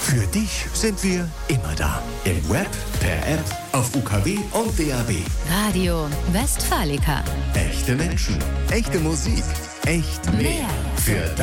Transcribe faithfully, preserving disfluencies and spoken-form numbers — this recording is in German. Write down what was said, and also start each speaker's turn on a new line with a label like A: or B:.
A: Für dich sind wir immer da. Im Web, per App, auf U K W und D A B.
B: Radio Westfalica.
A: Echte Menschen, echte Musik, echt mehr.
B: Mehr.
A: Für